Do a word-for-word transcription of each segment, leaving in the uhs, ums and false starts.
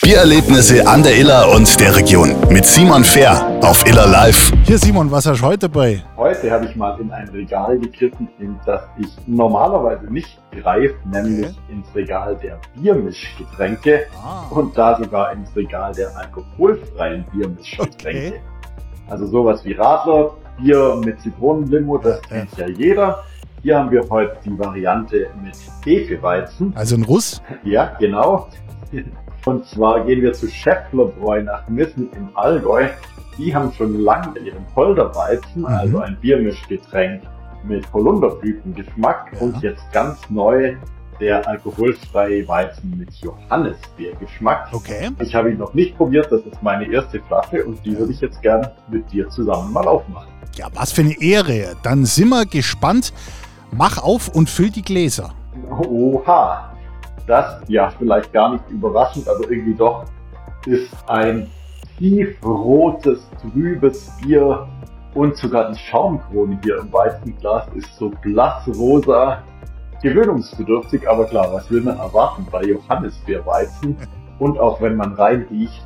Biererlebnisse an der Iller und der Region mit Simon Fehr auf Iller Live. Hier Simon, was hast du heute dabei? Heute habe ich mal in ein Regal gegriffen, in das ich normalerweise nicht greife, nämlich Okay. ins Regal der Biermischgetränke Ah. und da sogar ins Regal der alkoholfreien Biermischgetränke. Okay. Also sowas wie Radler, Bier mit Zitronenlimo, das Ja. kennt ja jeder. Hier haben wir heute die Variante mit Hefeweizen. Also ein Russ? Ja, genau. Und zwar gehen wir zu Schäfflerbräu nach Missen im Allgäu. Die haben schon lange ihren Holderweizen, Mhm. also ein Biermischgetränk mit Holunderblütengeschmack, Ja. und jetzt ganz neu der alkoholfreie Weizen mit Johannisbeergeschmack. Okay. Ich habe ihn noch nicht probiert, das ist meine erste Flasche und die würde ich jetzt gern mit dir zusammen mal aufmachen. Ja, was für eine Ehre. Dann sind wir gespannt. Mach auf und füll die Gläser. Oha, das, ja, vielleicht gar nicht überraschend, aber irgendwie doch, ist ein tiefrotes, trübes Bier und sogar die Schaumkrone hier im Weizenglas ist so blassrosa, gewöhnungsbedürftig, aber klar, was will man erwarten bei Johannisbeerweizen? Und auch wenn man rein riecht,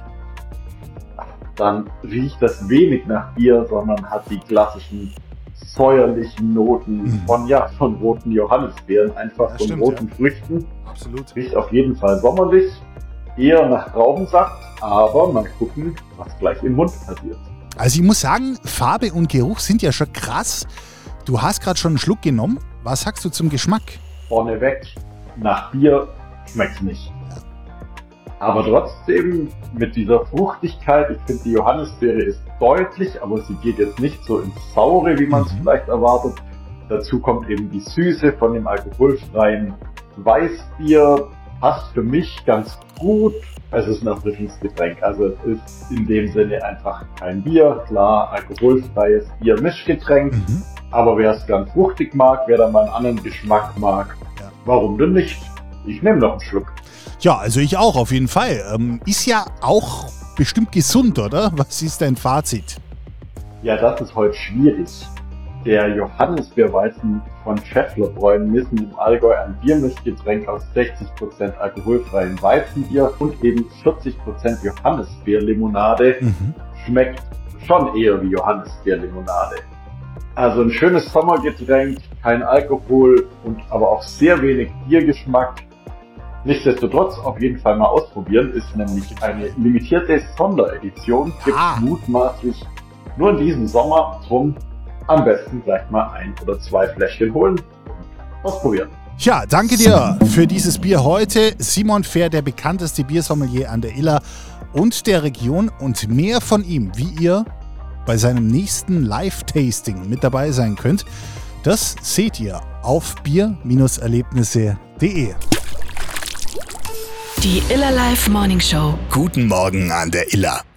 dann riecht das wenig nach Bier, sondern hat die klassischen säuerlichen Noten Mhm. von, ja, von roten Johannisbeeren, einfach Ja, von stimmt, roten Früchten. Absolut. Riecht auf jeden Fall sommerlich, eher nach Traubensaft, aber mal gucken, was gleich im Mund passiert. Also ich muss sagen, Farbe und Geruch sind ja schon krass. Du hast gerade schon einen Schluck genommen. Was sagst du zum Geschmack? Vorneweg, nach Bier schmeckt's nicht. Aber trotzdem mit dieser Fruchtigkeit, ich finde die Johannisbeere ist deutlich, aber sie geht jetzt nicht so ins Saure, wie man es Mhm. vielleicht erwartet. Dazu kommt eben die Süße von dem alkoholfreien Weißbier, passt für mich ganz gut. Es ist ein Erfrischungsgetränk, also es ist in dem Sinne einfach kein Bier, klar, alkoholfreies Bier-Mischgetränk. Mhm. Aber wer es ganz fruchtig mag, wer da mal einen anderen Geschmack mag, Ja. warum denn nicht? Ich nehme noch einen Schluck. Ja, also ich auch auf jeden Fall. Ähm, ist ja auch bestimmt gesund, oder? Was ist dein Fazit? Ja, das ist heute schwierig. Der Johannisbeerweizen von Schäfflerbräu Missen im Allgäu, ein Biermischgetränk aus sechzig Prozent alkoholfreiem Weizenbier und eben vierzig Prozent Johannisbeerlimonade, Mhm. schmeckt schon eher wie Johannisbeerlimonade. Also ein schönes Sommergetränk, kein Alkohol und aber auch sehr wenig Biergeschmack. Nichtsdestotrotz auf jeden Fall mal ausprobieren, ist nämlich eine limitierte Sonderedition, gibt Ah. mutmaßlich nur in diesem Sommer, drum am besten gleich mal ein oder zwei Fläschchen holen und ausprobieren. Ja, danke dir für dieses Bier heute. Simon Fehr, der bekannteste Biersommelier an der Iller und der Region, und mehr von ihm, wie ihr bei seinem nächsten Live-Tasting mit dabei sein könnt, das seht ihr auf bier erlebnisse punkt de. Die Iller Live Morning Show. Guten Morgen an der Iller.